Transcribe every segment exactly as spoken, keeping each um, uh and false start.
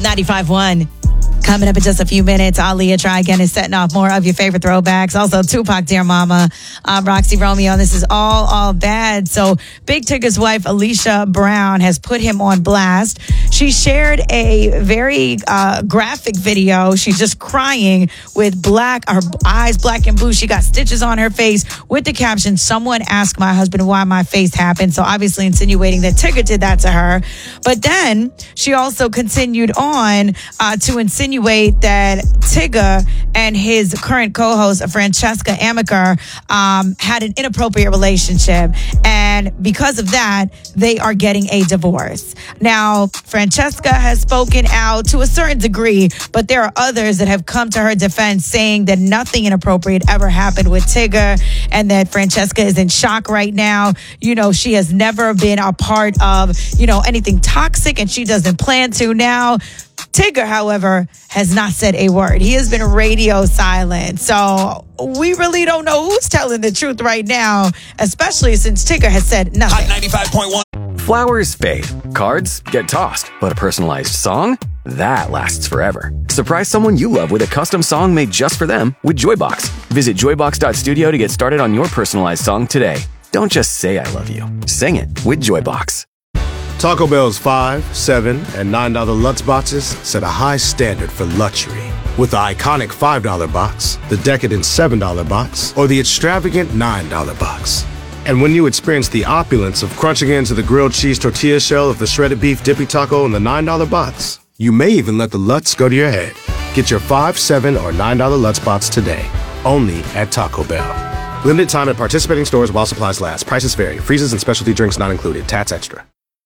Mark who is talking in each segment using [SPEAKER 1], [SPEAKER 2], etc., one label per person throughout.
[SPEAKER 1] ninety-five point one. Coming up in just a few minutes, Aaliyah Try Again is setting off more of your favorite throwbacks. Also, Tupac, Dear Mama, um, Roxy Romeo. This is all, all bad. So, Big Tigger's wife, Alicia Brown, has put him on blast. She shared a very uh, graphic video. She's just crying with black, her eyes black and blue. She got stitches on her face with the caption, "Someone asked my husband why my face happened." So, obviously insinuating that Tigger did that to her. But then she also continued on uh, to insinuate that Tigger and his current co-host, Francesca Amaker, um, had an inappropriate relationship. And because of that, they are getting a divorce. Now, Francesca has spoken out to a certain degree, but there are others that have come to her defense saying that nothing inappropriate ever happened with Tigger and that Francesca is in shock right now. You know, she has never been a part of, you know, anything toxic, and she doesn't plan to now. Tigger, however, has not said a word. He has been radio silent. So we really don't know who's telling the truth right now, especially since Tigger has said nothing.
[SPEAKER 2] Hot ninety-five point one.
[SPEAKER 3] Flowers fade. Cards get tossed. But a personalized song? That lasts forever. Surprise someone you love with a custom song made just for them with Joybox. Visit joybox dot studio to get started on your personalized song today. Don't just say I love you. Sing it with Joybox.
[SPEAKER 4] Taco Bell's five, seven, and nine dollar Lutz boxes set a high standard for luxury. With the iconic five dollar box, the decadent seven dollar box, or the extravagant nine dollar box. And when you experience the opulence of crunching into the grilled cheese tortilla shell of the shredded beef dippy taco in the nine dollar box, you may even let the Lutz go to your head. Get your five, seven, or nine dollar Lutz box today, only at Taco Bell. Limited time at participating stores while supplies last. Prices vary. Freezes and specialty drinks not included. Tats extra.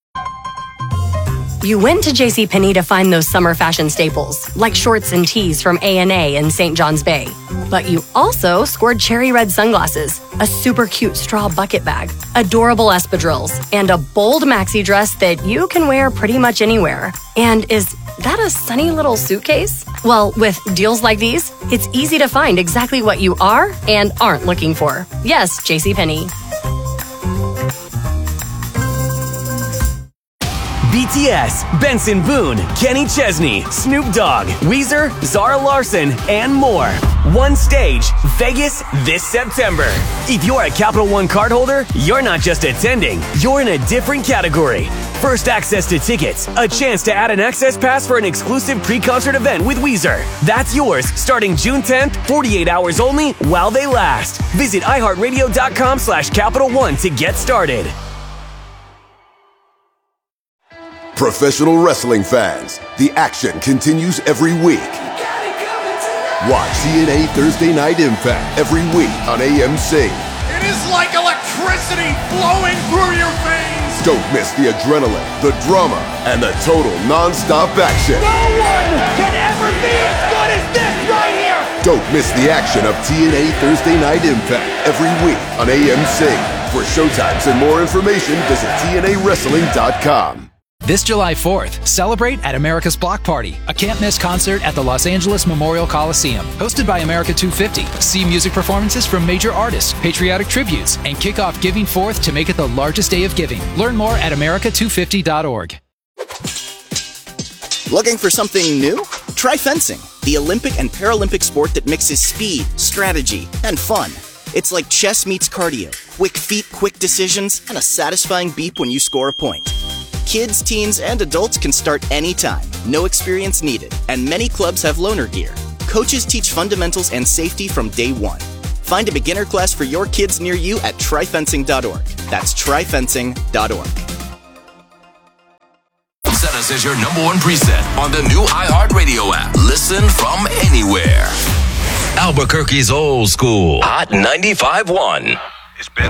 [SPEAKER 5] You went to JCPenney to find those summer fashion staples, like shorts and tees from A and A in Saint John's Bay. But you also scored cherry red sunglasses, a super cute straw bucket bag, adorable espadrilles, and a bold maxi dress that you can wear pretty much anywhere. And is that a sunny little suitcase? Well, with deals like these, it's easy to find exactly what you are and aren't looking for. Yes, JCPenney.
[SPEAKER 6] B T S, Benson Boone, Kenny Chesney, Snoop Dogg, Weezer, Zara Larson, and more. One stage, Vegas this September. If you're a Capital One cardholder, you're not just attending, you're in a different category. First access to tickets, a chance to add an access pass for an exclusive pre-concert event with Weezer. That's yours starting June tenth, forty-eight hours only while they last. Visit iHeartRadio.com slash Capital One to get started.
[SPEAKER 7] Professional wrestling fans, the action continues every week. Watch T N A Thursday Night Impact every week on A M C.
[SPEAKER 2] It is like electricity flowing through your veins.
[SPEAKER 7] Don't miss the adrenaline, the drama, and the total non-stop action.
[SPEAKER 2] No one can ever be as good as this right here.
[SPEAKER 7] Don't miss the action of T N A Thursday Night Impact every week on A M C. For showtimes and more information, visit T N A wrestling dot com.
[SPEAKER 8] This July fourth, celebrate at America's Block Party, a can't-miss concert at the Los Angeles Memorial Coliseum. Hosted by America two fifty. See music performances from major artists, patriotic tributes, and kick off Giving Fourth to make it the largest day of giving. Learn more at America two fifty dot org.
[SPEAKER 9] Looking for something new? Try fencing, the Olympic and Paralympic sport that mixes speed, strategy, and fun. It's like chess meets cardio, quick feet, quick decisions, and a satisfying beep when you score a point. Kids, teens, and adults can start anytime. No experience needed. And many clubs have loaner gear. Coaches teach fundamentals and safety from day one. Find a beginner class for your kids near you at try fencing dot org. That's try fencing dot org.
[SPEAKER 10] Set us as your number one preset on the new iHeartRadio app. Listen from anywhere. Albuquerque's old school. Hot ninety-five point one.
[SPEAKER 11] It's been